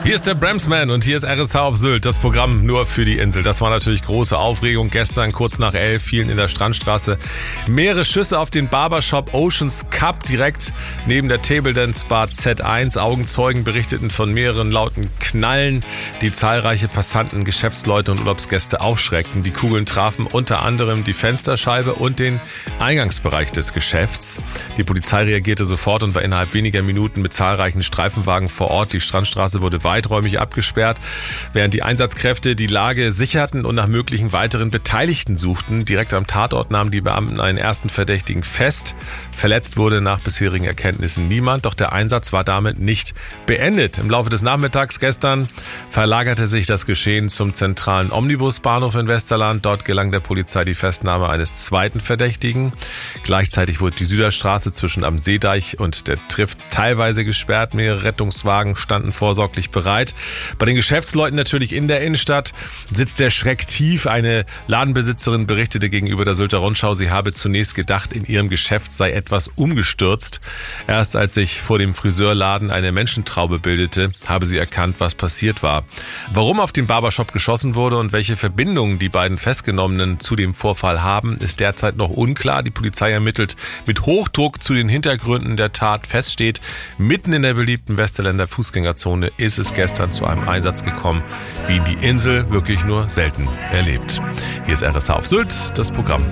Hier ist der Bremsman und hier ist RSH auf Sylt, das Programm nur für die Insel. Das war natürlich große Aufregung. Gestern kurz nach 11 fielen in der Strandstraße mehrere Schüsse auf den Barbershop Oceans Cup direkt neben der Table Dance Bar Z1. Augenzeugen berichteten von mehreren lauten Knallen, die zahlreiche Passanten, Geschäftsleute und Urlaubsgäste aufschreckten. Die Kugeln trafen unter anderem die Fensterscheibe und den Eingangsbereich des Geschäfts. Die Polizei reagierte sofort und war innerhalb weniger Minuten mit zahlreichen Streifenwagen vor Ort. Die Strandstraße wurde weiträumig abgesperrt, während die Einsatzkräfte die Lage sicherten und nach möglichen weiteren Beteiligten suchten. Direkt am Tatort nahmen die Beamten einen ersten Verdächtigen fest. Verletzt wurde nach bisherigen Erkenntnissen niemand, doch der Einsatz war damit nicht beendet. Im Laufe des Nachmittags gestern verlagerte sich das Geschehen zum zentralen Omnibusbahnhof in Westerland. Dort gelang der Polizei die Festnahme eines zweiten Verdächtigen. Gleichzeitig wurde die Süderstraße zwischen am Seedeich und der Trift teilweise gesperrt. Mehrere Rettungswagen standen vorsorglich bereit. Bei den Geschäftsleuten natürlich in der Innenstadt sitzt der Schreck tief. Eine Ladenbesitzerin berichtete gegenüber der Sylter Rundschau, sie habe zunächst gedacht, in ihrem Geschäft sei etwas umgestürzt. Erst als sich vor dem Friseurladen eine Menschentraube bildete, habe sie erkannt, was passiert war. Warum auf den Barbershop geschossen wurde und welche Verbindungen die beiden Festgenommenen zu dem Vorfall haben, ist derzeit noch unklar. Die Polizei ermittelt mit Hochdruck zu den Hintergründen der Tat. Fest steht, mitten in der beliebten Westerländer Fußgängerzone ist es gestern zu einem Einsatz gekommen, wie ihn die Insel wirklich nur selten erlebt. Hier ist RSH auf Sylt, das Programm